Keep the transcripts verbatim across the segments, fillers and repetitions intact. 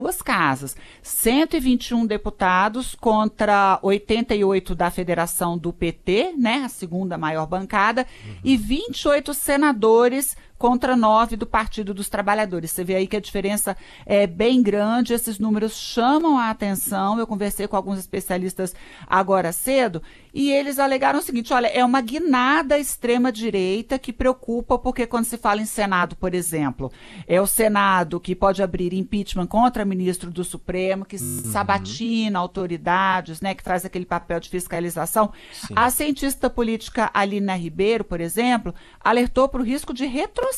duas casas, cento e vinte e um deputados contra oitenta e oito da federação do P T, né, a segunda maior bancada, uhum. e vinte e oito senadores contra nove do Partido dos Trabalhadores. Você vê aí que a diferença é bem grande, esses números chamam a atenção. Eu conversei com alguns especialistas agora cedo e eles alegaram o seguinte: olha, é uma guinada extrema-direita que preocupa, porque quando se fala em Senado, por exemplo, é o Senado que pode abrir impeachment contra ministro do Supremo, que uhum. sabatina autoridades, né, que traz aquele papel de fiscalização. Sim. A cientista política Alina Ribeiro, por exemplo, alertou para o risco de retrocesso.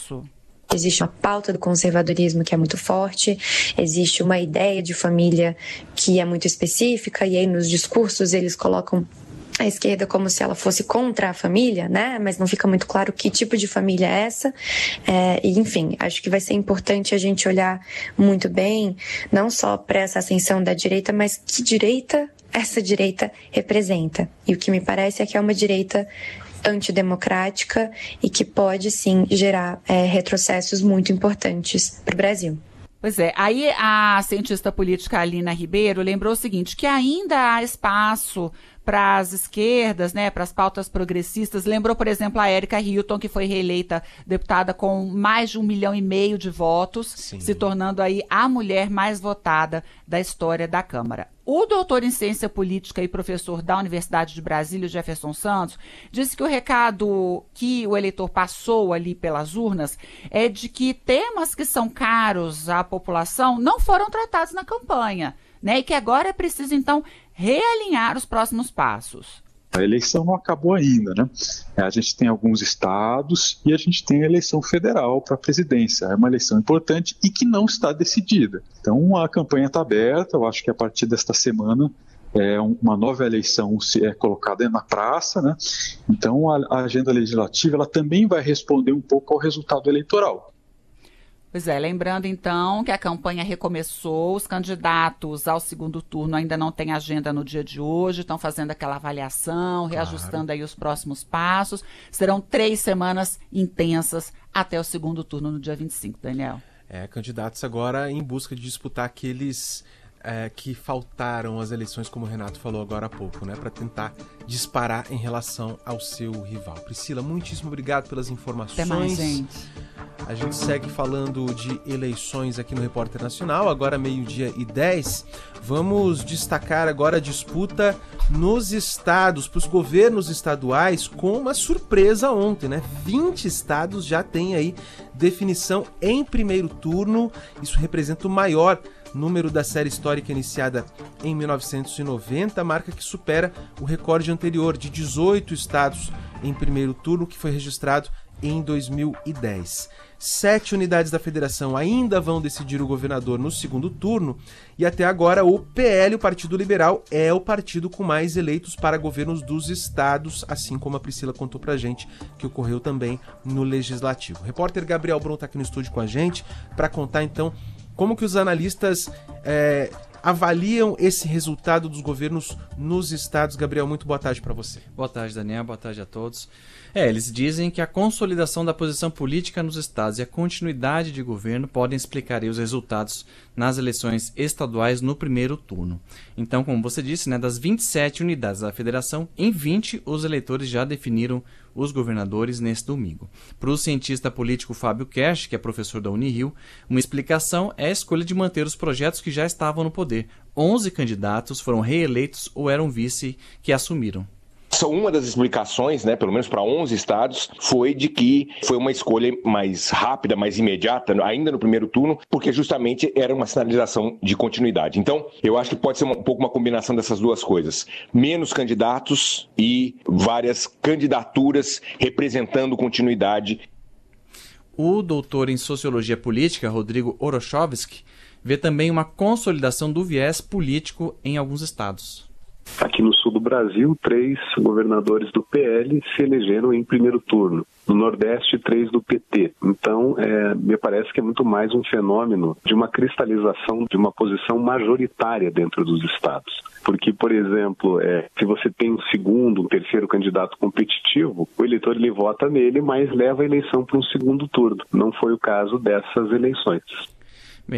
Existe uma pauta do conservadorismo que é muito forte, existe uma ideia de família que é muito específica, e aí nos discursos eles colocam a esquerda como se ela fosse contra a família, né? Mas não fica muito claro que tipo de família é essa. É, e, enfim, acho que vai ser importante a gente olhar muito bem, não só para essa ascensão da direita, mas que direita essa direita representa. E o que me parece é que é uma direita antidemocrática e que pode, sim, gerar é, retrocessos muito importantes para o Brasil. Pois é, aí a cientista política Alina Ribeiro lembrou o seguinte, que ainda há espaço para as esquerdas, né, para as pautas progressistas. Lembrou, por exemplo, a Érica Hilton, que foi reeleita deputada com mais de um milhão e meio de votos, Sim. se tornando aí a mulher mais votada da história da Câmara. O doutor em ciência política e professor da Universidade de Brasília, Jefferson Santos, disse que o recado que o eleitor passou ali pelas urnas é de que temas que são caros à população não foram tratados na campanha, né? E que agora é preciso, então, realinhar os próximos passos. A eleição não acabou ainda, né? A gente tem alguns estados e a gente tem a eleição federal para a presidência. É uma eleição importante e que não está decidida. Então a campanha está aberta. Eu acho que a partir desta semana é uma nova eleição é colocada na praça, né? Então a agenda legislativa ela também vai responder um pouco ao resultado eleitoral. Pois é, lembrando então que a campanha recomeçou, os candidatos ao segundo turno ainda não têm agenda no dia de hoje, estão fazendo aquela avaliação, reajustando claro. aí os próximos passos. Serão três semanas intensas até o segundo turno no dia vinte e cinco, Daniel. É, candidatos agora em busca de disputar aqueles é, que faltaram às eleições, como o Renato falou agora há pouco, né, para tentar disparar em relação ao seu rival. Priscila, muitíssimo obrigado pelas informações. Até mais, gente. A gente segue falando de eleições aqui no Repórter Nacional, agora meio-dia e dez. Vamos destacar agora a disputa nos estados, para os governos estaduais, com uma surpresa ontem, né? vinte estados já têm aí definição em primeiro turno. Isso representa o maior número da série histórica iniciada em mil novecentos e noventa, marca que supera o recorde anterior de dezoito estados em primeiro turno, que foi registrado em dois mil e dez. Sete unidades da federação ainda vão decidir o governador no segundo turno e até agora o P L, o Partido Liberal, é o partido com mais eleitos para governos dos estados, assim como a Priscila contou pra gente que ocorreu também no Legislativo. O repórter Gabriel Brum está aqui no estúdio com a gente para contar então como que os analistas é, avaliam esse resultado dos governos nos estados. Gabriel, muito boa tarde para você. Boa tarde, Daniel. Boa tarde a todos. É, eles dizem que a consolidação da posição política nos estados e a continuidade de governo podem explicar aí os resultados nas eleições estaduais no primeiro turno. Então, como você disse, né, das vinte e sete unidades da federação, em vinte os eleitores já definiram os governadores neste domingo. Para o cientista político Fábio Kersh, que é professor da Unirio, uma explicação é a escolha de manter os projetos que já estavam no poder. onze candidatos foram reeleitos ou eram vice que assumiram. Uma das explicações, né, pelo menos para onze estados, foi de que foi uma escolha mais rápida, mais imediata, ainda no primeiro turno, porque justamente era uma sinalização de continuidade. Então, eu acho que pode ser um pouco uma combinação dessas duas coisas. Menos candidatos e várias candidaturas representando continuidade. O doutor em Sociologia Política, Rodrigo Orochovski, vê também uma consolidação do viés político em alguns estados. Aqui no sul do Brasil, três governadores do P L se elegeram em primeiro turno. No Nordeste, três do P T. Então, é, me parece que é muito mais um fenômeno de uma cristalização de uma posição majoritária dentro dos estados. Porque, por exemplo, é, se você tem um segundo, um terceiro candidato competitivo, o eleitor ele vota nele, mas leva a eleição para um segundo turno. Não foi o caso dessas eleições. Bem,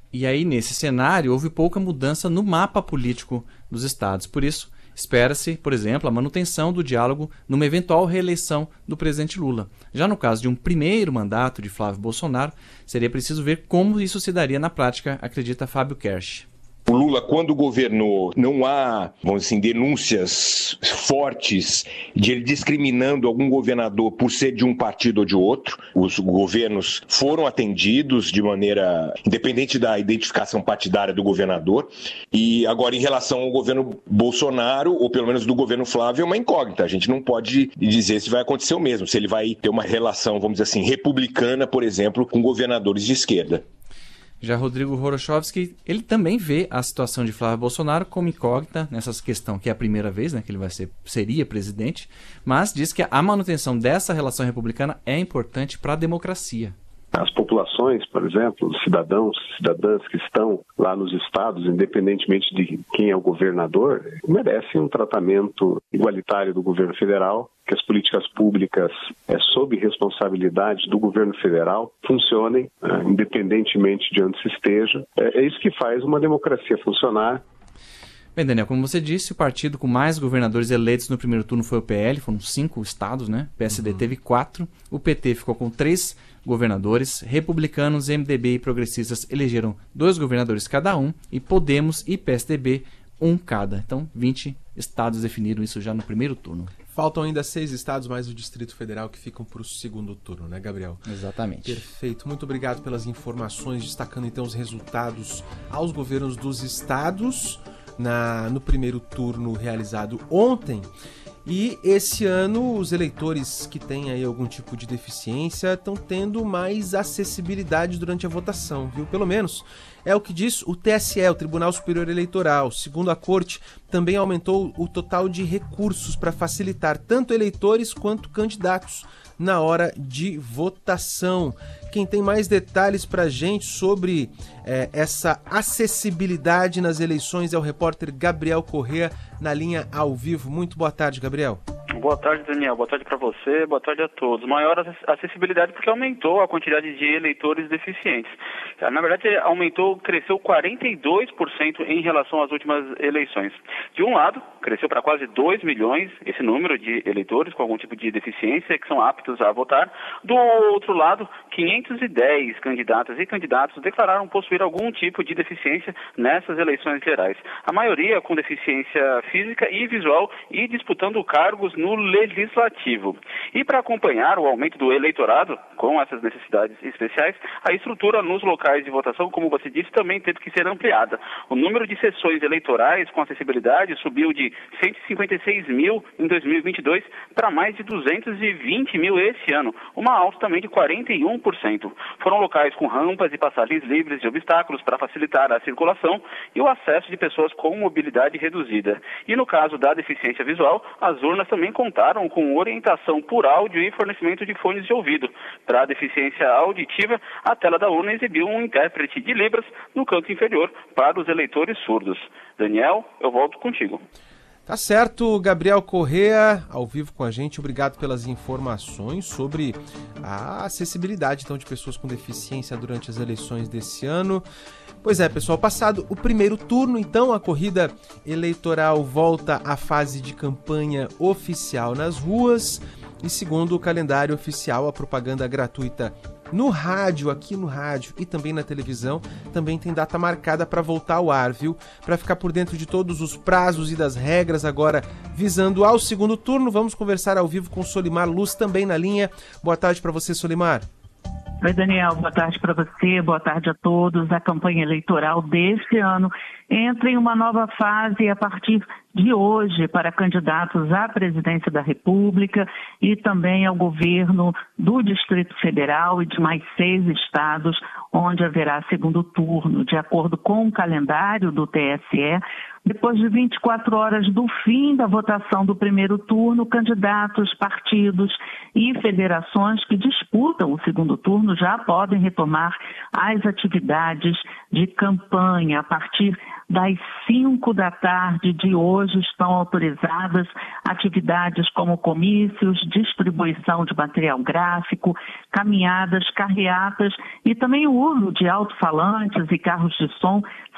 E aí, nesse cenário, houve pouca mudança no mapa político dos estados. Por isso, espera-se, por exemplo, a manutenção do diálogo numa eventual reeleição do presidente Lula. Já no caso de um primeiro mandato de Flávio Bolsonaro, seria preciso ver como isso se daria na prática, acredita Fábio Kersh. O Lula, quando governou, não há, vamos dizer assim, denúncias fortes de ele discriminando algum governador por ser de um partido ou de outro. Os governos foram atendidos de maneira independente da identificação partidária do governador. E agora, em relação ao governo Bolsonaro, ou pelo menos do governo Flávio, é uma incógnita. A gente não pode dizer se vai acontecer o mesmo, se ele vai ter uma relação, vamos dizer assim, republicana, por exemplo, com governadores de esquerda. Já Rodrigo Horochovsky, ele também vê a situação de Flávio Bolsonaro como incógnita nessa questão, que é a primeira vez, né, que ele vai ser, seria presidente, mas diz que a manutenção dessa relação republicana é importante para a democracia. As populações, por exemplo, os cidadãos, cidadãs que estão lá nos estados, independentemente de quem é o governador, merecem um tratamento igualitário do governo federal, que as políticas públicas, é, sob responsabilidade do governo federal, funcionem, é, independentemente de onde se esteja. É, é isso que faz uma democracia funcionar. Bem, Daniel, como você disse, o partido com mais governadores eleitos no primeiro turno foi o P L, foram cinco estados, né? O P S D uhum. teve quatro, o P T ficou com três governadores, republicanos, M D B e progressistas elegeram dois governadores cada um, e Podemos e P S D B um cada. Então, vinte estados definiram isso já no primeiro turno. Faltam ainda seis estados mais o Distrito Federal que ficam para o segundo turno, né, Gabriel? Exatamente. Perfeito. Muito obrigado pelas informações, destacando então os resultados aos governos dos estados na, no primeiro turno realizado ontem. E esse ano os eleitores que têm aí algum tipo de deficiência estão tendo mais acessibilidade durante a votação, viu? Pelo menos é o que diz o T S E, o Tribunal Superior Eleitoral. Segundo a corte, também aumentou o total de recursos para facilitar tanto eleitores quanto candidatos na hora de votação. Quem tem mais detalhes para a gente sobre é, essa acessibilidade nas eleições é o repórter Gabriel Correa, na linha ao vivo. Muito boa tarde, Gabriel. Boa tarde, Daniel. Boa tarde para você, boa tarde a todos. Maior acessibilidade porque aumentou a quantidade de eleitores deficientes. Na verdade, aumentou, cresceu quarenta e dois por cento em relação às últimas eleições. De um lado, cresceu para quase dois milhões esse número de eleitores com algum tipo de deficiência que são aptos a votar. Do outro lado, quinhentos e dez candidatas e candidatos declararam possuir algum tipo de deficiência nessas eleições gerais. A maioria com deficiência física e visual e disputando cargos no Legislativo. E para acompanhar o aumento do eleitorado com essas necessidades especiais, a estrutura nos locais de votação, como você disse, também teve que ser ampliada. O número de sessões eleitorais com acessibilidade subiu de cento e cinquenta e seis mil em dois mil e vinte e dois para mais de duzentos e vinte mil esse ano, uma alta também de quarenta e um por cento. Foram locais com rampas e passagens livres de obstáculos para facilitar a circulação e o acesso de pessoas com mobilidade reduzida. E no caso da deficiência visual, as urnas também contaram com orientação por áudio e fornecimento de fones de ouvido. Para a deficiência auditiva, a tela da urna exibiu um intérprete de Libras no canto inferior para os eleitores surdos. Daniel, eu volto contigo. Tá certo, Gabriel Correa, ao vivo com a gente. Obrigado pelas informações sobre a acessibilidade então, de pessoas com deficiência durante as eleições desse ano. Pois é, pessoal, passado o primeiro turno, então, a corrida eleitoral volta à fase de campanha oficial nas ruas. E segundo o calendário oficial, a propaganda gratuita no rádio, aqui no rádio e também na televisão, também tem data marcada para voltar ao ar, viu? Para ficar por dentro de todos os prazos e das regras agora, visando ao segundo turno, vamos conversar ao vivo com Solimar Luz, também na linha. Boa tarde para você, Solimar. Oi, Daniel, boa tarde para você, boa tarde a todos. A campanha eleitoral deste ano entra em uma nova fase a partir de hoje para candidatos à presidência da República e também ao governo do Distrito Federal e de mais seis estados, onde haverá segundo turno. De acordo com o calendário do T S E, Depois de vinte e quatro horas do fim da votação do primeiro turno, candidatos, partidos e federações que disputam o segundo turno já podem retomar as atividades de campanha. A partir das cinco da tarde de hoje estão autorizadas atividades como comícios, distribuição de material gráfico, caminhadas, carreatas e também o uso de alto-falantes e carros de som